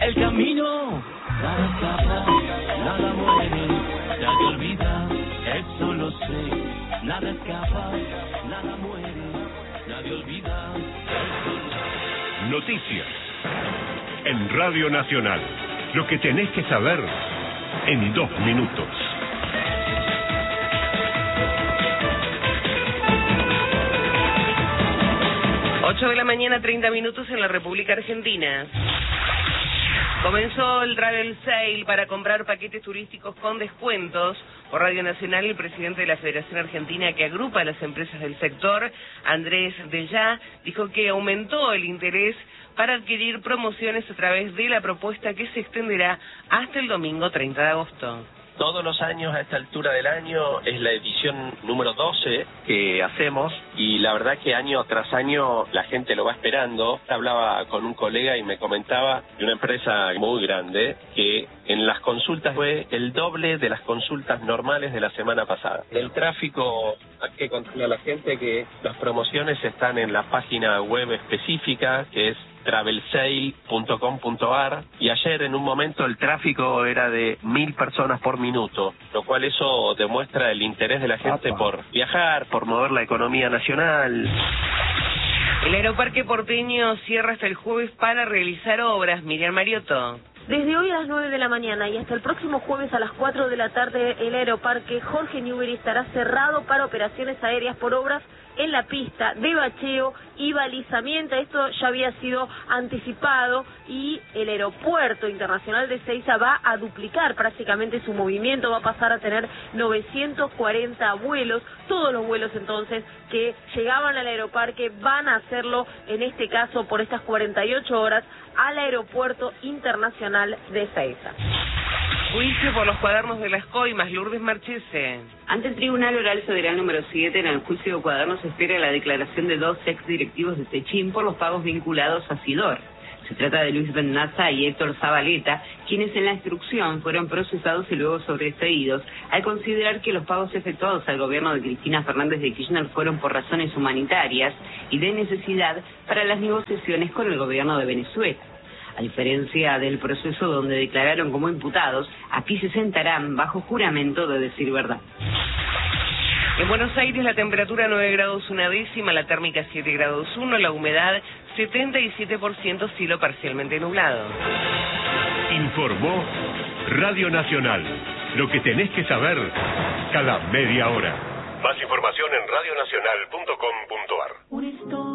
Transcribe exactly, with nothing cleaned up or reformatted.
el camino. Nada escapa, nada muere, nadie olvida, eso lo sé. Nada escapa, nada muere, nadie olvida, eso lo sé. Noticias en Radio Nacional. Lo que tenés que saber en dos minutos. ocho de la mañana, treinta minutos en la República Argentina. Comenzó el Travel Sale para comprar paquetes turísticos con descuentos. Por Radio Nacional, el presidente de la Federación Argentina, que agrupa a las empresas del sector, Andrés Dellá, dijo que aumentó el interés para adquirir promociones a través de la propuesta que se extenderá hasta el domingo treinta de agosto. Todos los años a esta altura del año es la edición número doce que hacemos y la verdad que año tras año la gente lo va esperando. Hablaba con un colega y me comentaba de una empresa muy grande que en las consultas fue el doble de las consultas normales de la semana pasada. El tráfico, hay que contarle a la gente que las promociones están en la página web específica que es travel sale punto com punto ar y ayer en un momento el tráfico era de mil personas por minuto, lo cual eso demuestra el interés de la gente por viajar, por mover la economía nacional. El Aeroparque porteño cierra hasta el jueves para realizar obras. Miriam Mariotto. Desde hoy a las nueve de la mañana y hasta el próximo jueves a las cuatro de la tarde, el Aeroparque Jorge Newbery estará cerrado para operaciones aéreas por obras en la pista de bacheo y balizamiento. Esto ya había sido anticipado y el Aeropuerto Internacional de Ezeiza va a duplicar prácticamente su movimiento, va a pasar a tener novecientos cuarenta vuelos. Todos los vuelos entonces que llegaban al Aeroparque van a hacerlo, en este caso por estas cuarenta y ocho horas, al Aeropuerto Internacional de Ezeiza. Juicio por los cuadernos de las coimas. Lourdes Marchese. Ante el Tribunal Oral Federal número siete, en el juicio de cuadernos se espera la declaración de dos exdirectivos de Techín por los pagos vinculados a Sidor. Se trata de Luis Bennaza y Héctor Zabaleta, quienes en la instrucción fueron procesados y luego sobreseídos al considerar que los pagos efectuados al gobierno de Cristina Fernández de Kirchner fueron por razones humanitarias y de necesidad para las negociaciones con el gobierno de Venezuela. A diferencia del proceso donde declararon como imputados, aquí se sentarán bajo juramento de decir verdad. En Buenos Aires la temperatura nueve grados una décima, la térmica siete grados uno, la humedad setenta y siete por ciento, cielo parcialmente nublado. Informó Radio Nacional. Lo que tenés que saber cada media hora. Más información en radio nacional punto com punto ar.